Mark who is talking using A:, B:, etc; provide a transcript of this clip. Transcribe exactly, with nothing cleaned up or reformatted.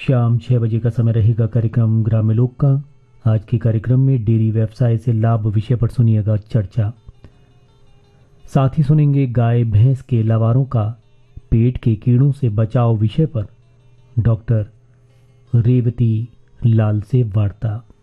A: शाम छः बजे का समय रहेगा कार्यक्रम ग्राम्य लोक का। आज के कार्यक्रम में डेयरी व्यवसाय से लाभ विषय पर सुनिएगा चर्चा। साथ ही सुनेंगे गाय भैंस के लवारों का पेट के कीड़ों से बचाव विषय पर डॉक्टर रेवती लाल से वार्ता।